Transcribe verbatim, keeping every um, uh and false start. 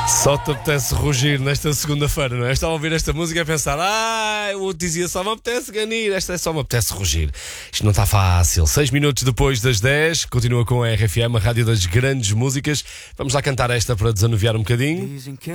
Só te apetece rugir nesta segunda-feira, não é? Eu estava a ouvir esta música e a pensar, ah, o outro dizia só me apetece ganir, esta é só me apetece rugir. Isto não está fácil. Seis minutos depois das dez, continua com a R F M, a rádio das grandes músicas. Vamos lá cantar esta para desanuviar um bocadinho.